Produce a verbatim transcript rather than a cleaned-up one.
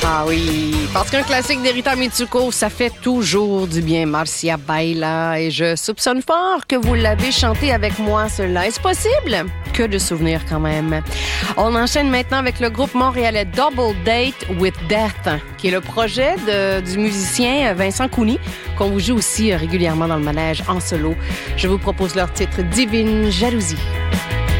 Ah oui, parce qu'un classique d'Erita Mitsuko, ça fait toujours du bien, Marcia Baila. Et je soupçonne fort que vous l'avez chanté avec moi, cela. Est-ce possible? Que de souvenirs quand même. On enchaîne maintenant avec le groupe montréalais Double Date with Death, qui est le projet de, du musicien Vincent Cooney, qu'on vous joue aussi régulièrement dans le manège en solo. Je vous propose leur titre Divine Jalousie.